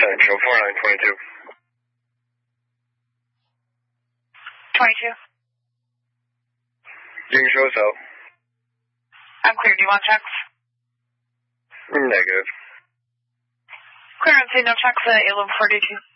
Central 4922. 22. You can show us out. I'm clear. Do you want checks? Negative. Clearance, no checks at 1142.